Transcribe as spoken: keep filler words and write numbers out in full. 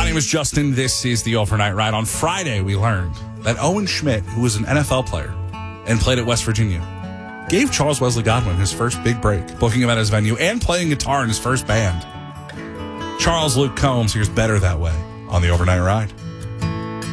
name is Justin. This is the Overnight Ride. On Friday, we learned that Owen Schmidt, who was an N F L player and played at West Virginia, gave Charles Wesley Godwin his first big break, booking him at his venue and playing guitar in his first band. Charles Luke Combs, here's Better That Way on the Overnight Ride.